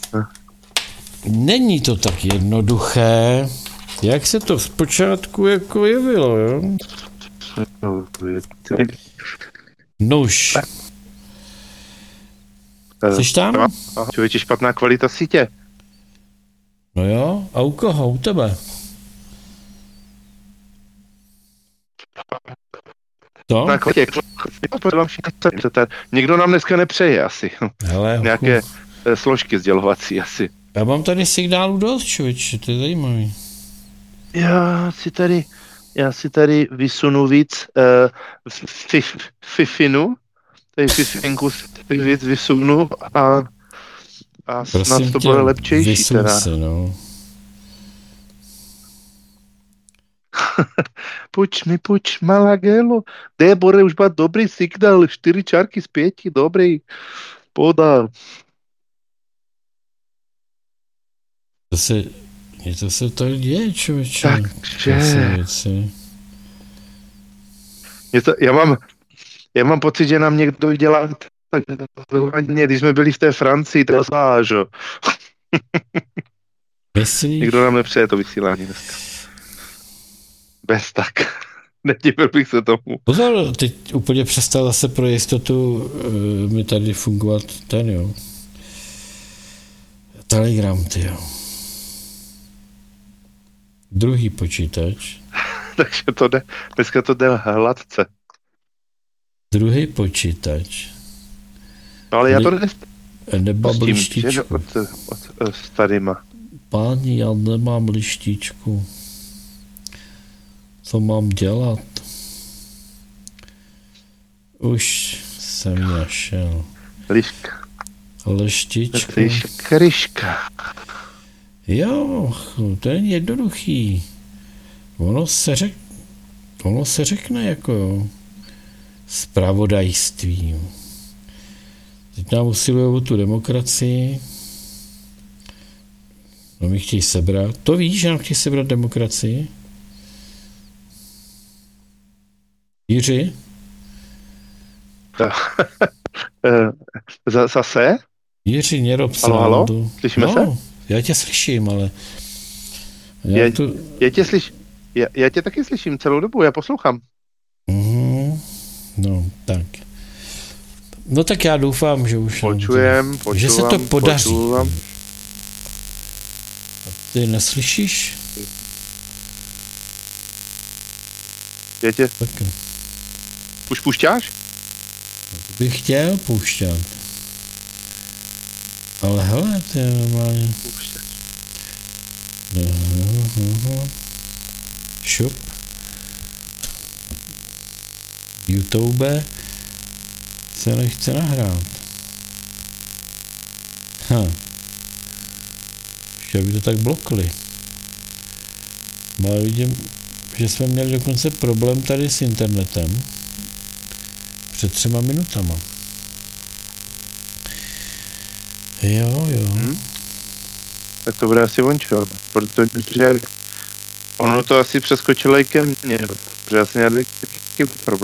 Není to tak jednoduché, jak se to zpočátku jako jevilo, jo? Nuž. Jsi tam? Člověče, špatná kvalita sítě. No jo, a u koho? U tebe? To? Nikdo nám dneska nepřeje asi. Hele, nějaké složky sdělovací asi. Já mám tady signálu dost, člověče, to je zajímavý. Já si tady vysunu víc fifinu, tady fifinku víc vysunu a snad to bude lepčejší teda. Se, no. Pojď, Malagelo. Debore, už má dobrý signál, 4 čárky z 5, dobrý. Podal. To se tady děje, člověče. Takže... Já mám pocit, že nám někdo dělá tak, když jsme byli v té Francii, to zážo. Myslíš? Nikdo nám nepřeje to vysílání dneska. Bez tak. Nedivil bych se tomu. Pozor, teď úplně přestal zase pro jistotu mi tady fungovat ten, jo. Telegram, tyjo. Druhý počítač. Takže to jde, dneska to jde hladce. Druhý počítač. No ale já to nemám lištičku. S tadyma. Páni, já nemám lištičku. Co mám dělat? Už jsem našel. Lištičku. Kryška. Jo, to je jednoduchý. Ono se řekne jako zpravodajství. Teď nám usiluje o tu demokracii. No mi chtějí sebrat. To víš, že nám chtějí sebrat demokracii? Jiři? Zase? Jiři, nerob srandu. Halo? Slyšíme se? Já tě slyším, ale... Já tě taky slyším celou dobu, já poslouchám. No, tak. No tak já doufám, že už... Počujem, že se to podaří. A ty neslyšíš? Tak. Už pušťáš? Bych chtěl poušťat. Ale hele, to je normálně... Šup. YouTube se nechce nahrát. Ještě by to tak blokli. Ale vidím, že jsme měli dokonce problém tady s internetem. Před 3 minutama. Jo. Tak to bude asi vončo, protože ono to asi přeskočilo i ke mně, protože já jsem měl taky problém.